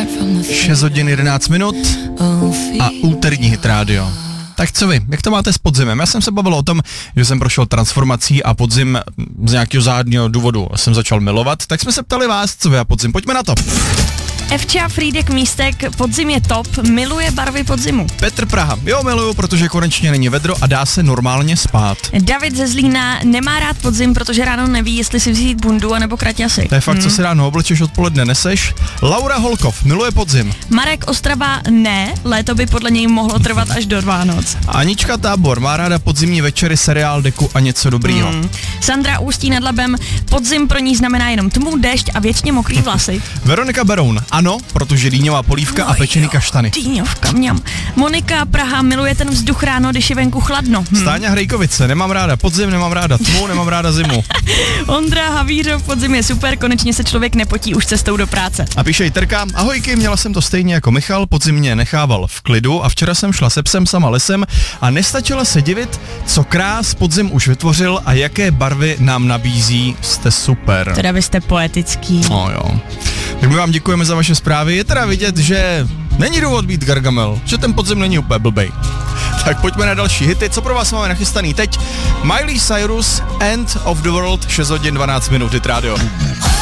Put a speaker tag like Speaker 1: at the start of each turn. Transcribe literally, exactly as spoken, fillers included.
Speaker 1: šest hodin jedenáct minut a úterní Hit Radio. Tak co vy, jak to máte s podzimem? Já jsem se bavil o tom, že jsem prošel transformací a podzim z nějakého záhadného důvodu jsem začal milovat, tak jsme se ptali vás, co vy a podzim. Pojďme na to.
Speaker 2: Evča Frýdek Místek, podzim je top, miluje barvy podzimu.
Speaker 1: Petr Praha, jo, miluju, protože konečně není vedro a dá se normálně spát.
Speaker 2: David ze Zlína nemá rád podzim, protože ráno neví, jestli si vzít bundu anebo kraťasy.
Speaker 1: To je fakt, hmm. co si ráno oblečeš, odpoledne neseš. Laura Holkov, miluje podzim.
Speaker 2: Marek Ostrava ne, léto by podle něj mohlo trvat až do Vánoc.
Speaker 1: Anička Tábor má ráda podzimní večery, seriál, deku a něco dobrýho. Hmm.
Speaker 2: Sandra Ústí nad Labem, podzim pro ní znamená jenom tmu, déšť a věčně mokrý vlasy.
Speaker 1: Veronika Beroun, ano, protože dýňová polívka no a pečený kaštany.
Speaker 2: Dýňovka, mňam. Monika Praha miluje ten vzduch ráno, když je venku chladno. Hm.
Speaker 1: Stáňa Hrejkovice, nemám ráda podzim, nemám ráda tmu, nemám ráda zimu.
Speaker 2: Ondra Havířov, podzim je super, konečně se člověk nepotí už cestou do práce.
Speaker 1: A píše Jiterka, ahojky, měla jsem to stejně jako Michal, podzim mě nechával v klidu a včera jsem šla se psem sama lesem a nestačila se divit, co krás podzim už vytvořil a jaké barvy nám nabízí, jste super.
Speaker 2: Teda vy jste poetický.
Speaker 1: No jo. Tak my vám děkujeme za vaše zprávy. Je teda vidět, že není důvod být Gargamel, že ten podzim není úplně blbej. Tak pojďme na další hity. Co pro vás máme nachystaný teď? Miley Cyrus, End of the World, šest hodin dvanáct minut, Hit Radio.